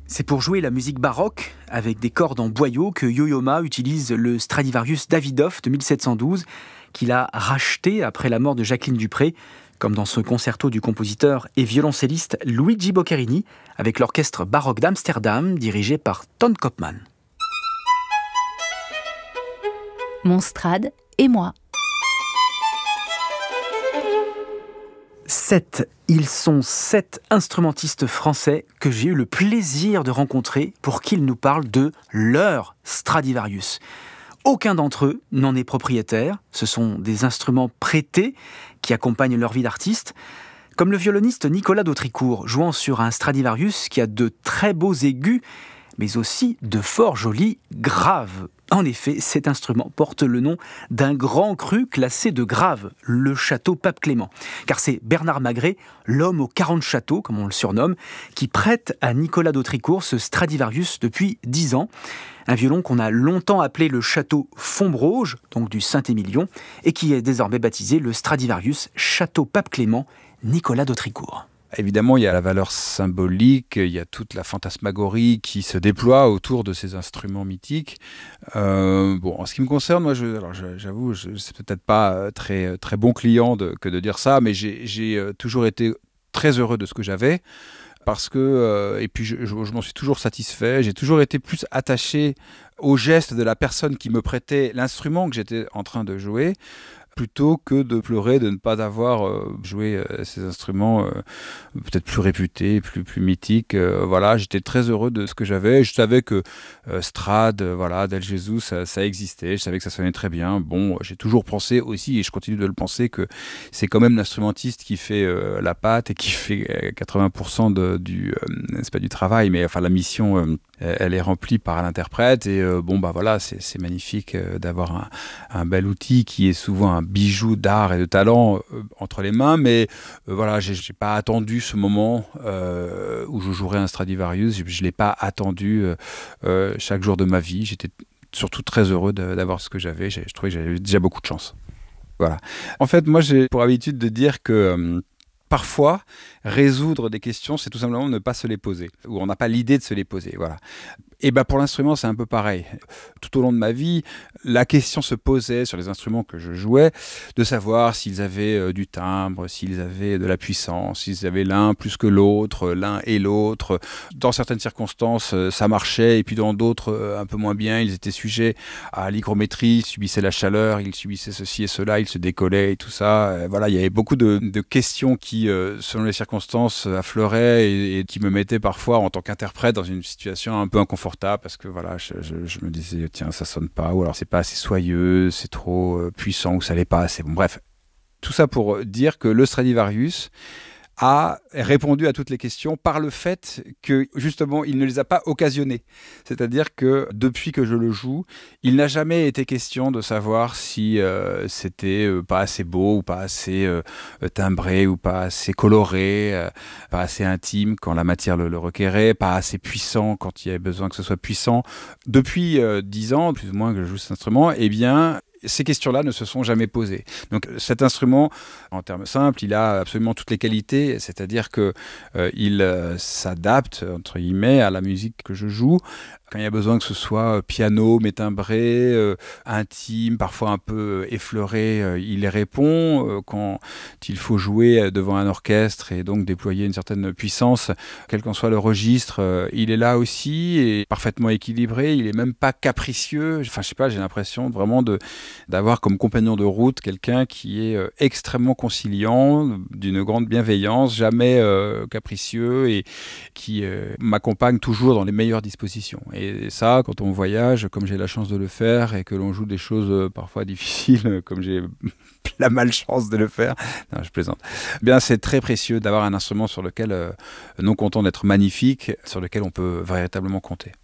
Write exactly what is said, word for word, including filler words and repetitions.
C'est pour jouer la musique baroque, avec des cordes en boyau, que Yo-Yo Ma utilise le Stradivarius Davidoff de mille sept cent douze, qu'il a racheté après la mort de Jacqueline Dupré, comme dans ce concerto du compositeur et violoncelliste Luigi Boccherini, avec l'orchestre baroque d'Amsterdam, dirigé par Ton Koopman. Mon Strad et moi. Sept. Ils sont sept instrumentistes français que j'ai eu le plaisir de rencontrer pour qu'ils nous parlent de leur Stradivarius. Aucun d'entre eux n'en est propriétaire. Ce sont des instruments prêtés qui accompagnent leur vie d'artiste. Comme le violoniste Nicolas d'Autricourt, jouant sur un Stradivarius qui a de très beaux aigus, mais aussi de fort jolis graves. En effet, cet instrument porte le nom d'un grand cru classé de Grave, le château Pape Clément. Car c'est Bernard Magret, l'homme aux quarante châteaux, comme on le surnomme, qui prête à Nicolas d'Autricourt ce Stradivarius depuis dix ans. Un violon qu'on a longtemps appelé le château Fombroge, donc du Saint-Émilion, et qui est désormais baptisé le Stradivarius Château Pape Clément, Nicolas d'Autricourt. Évidemment, il y a la valeur symbolique, il y a toute la fantasmagorie qui se déploie autour de ces instruments mythiques. Euh, bon, en ce qui me concerne, moi, je, alors je, j'avoue, je, c'est peut-être pas très, très bon client de, que de dire ça, mais j'ai, j'ai toujours été très heureux de ce que j'avais. Parce que, euh, et puis je, je, je m'en suis toujours satisfait, j'ai toujours été plus attaché au geste de la personne qui me prêtait l'instrument que j'étais en train de jouer, plutôt que de pleurer de ne pas avoir euh, joué euh, ces instruments euh, peut-être plus réputés, plus, plus mythiques. Euh, voilà, j'étais très heureux de ce que j'avais. Je savais que euh, Strad, euh, voilà, Del Jesus, ça, ça existait. Je savais que ça sonnait très bien. Bon, j'ai toujours pensé aussi, et je continue de le penser, que c'est quand même l'instrumentiste qui fait euh, la patte et qui fait euh, quatre-vingts pour cent de, du, euh, c'est pas du travail, mais enfin la mission, euh, elle est remplie par l'interprète. Et euh, bon, bah voilà, c'est, c'est magnifique euh, d'avoir un, un bel outil qui est souvent un bijou d'art et de talent euh, entre les mains, mais euh, voilà, j'ai, j'ai pas attendu ce moment euh, où je jouerais un Stradivarius, je, je l'ai pas attendu euh, euh, chaque jour de ma vie. J'étais surtout très heureux de, d'avoir ce que j'avais. J'ai, je trouvais que j'avais déjà beaucoup de chance. Voilà. En fait, moi, j'ai pour habitude de dire que euh, parfois, résoudre des questions, c'est tout simplement ne pas se les poser, ou on n'a pas l'idée de se les poser. Voilà. Et ben pour l'instrument, c'est un peu pareil. Tout au long de ma vie, la question se posait sur les instruments que je jouais, de savoir s'ils avaient euh, du timbre, s'ils avaient de la puissance, s'ils avaient l'un plus que l'autre, l'un et l'autre. Dans certaines circonstances, euh, ça marchait, et puis dans d'autres, euh, un peu moins bien, ils étaient sujets à l'hygrométrie, ils subissaient la chaleur, ils subissaient ceci et cela, ils se décollaient et tout ça. Euh, voilà, il y avait beaucoup de, de questions qui, euh, selon les circonstances, affleuraient et, et qui me mettaient parfois, en tant qu'interprète, dans une situation un peu inconfortable. Parce que voilà, je, je, je me disais, tiens, ça sonne pas, ou alors c'est pas assez soyeux, c'est trop euh, puissant, ou ça l'est pas assez. Bon, bref, tout ça pour dire que le Stradivarius a répondu à toutes les questions par le fait que, justement, il ne les a pas occasionnées. C'est-à-dire que, depuis que je le joue, il n'a jamais été question de savoir si euh, c'était euh, pas assez beau, ou pas assez euh, timbré, ou pas assez coloré, euh, pas assez intime quand la matière le, le requérait, pas assez puissant quand il y avait besoin que ce soit puissant. Depuis euh, dix ans, plus ou moins, que je joue cet instrument, eh bien, ces questions-là ne se sont jamais posées. Donc cet instrument, en termes simples, il a absolument toutes les qualités, c'est-à-dire qu'il euh, euh, s'adapte, entre guillemets, à la musique que je joue. Quand il y a besoin que ce soit piano, mais timbré, euh, intime, parfois un peu effleuré, euh, il y répond. Euh, quand il faut jouer devant un orchestre et donc déployer une certaine puissance, quel qu'en soit le registre, euh, il est là aussi, et parfaitement équilibré. Il n'est même pas capricieux. Enfin, je sais pas, j'ai l'impression vraiment de, d'avoir comme compagnon de route quelqu'un qui est euh, extrêmement conciliant, d'une grande bienveillance, jamais euh, capricieux, et qui euh, m'accompagne toujours dans les meilleures dispositions. Et Et ça, quand on voyage, comme j'ai la chance de le faire, et que l'on joue des choses euh, parfois difficiles, comme j'ai la malchance de le faire, non, je plaisante, eh bien, c'est très précieux d'avoir un instrument sur lequel, euh, non content d'être magnifique, sur lequel on peut véritablement compter.